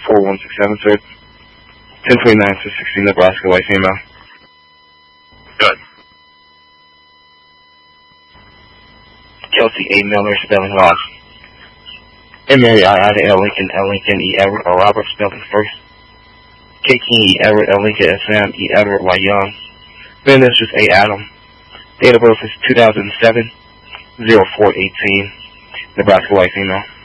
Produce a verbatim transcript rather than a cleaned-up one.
four one six seven, sir. ten twenty-nine to sixteen, Nebraska, white female. Good. Kelsey A. Miller, spelling lost. M. Mary I. Ida L. Lincoln, L. Lincoln, E. Everett, or Robert, spelling first. K. King, E. Everett, L. Lincoln, S. Sam, E. Everett, Y. Young. Ministers, A. Adam. Date of birth is two thousand seven, oh four eighteen. Nebraska, white female.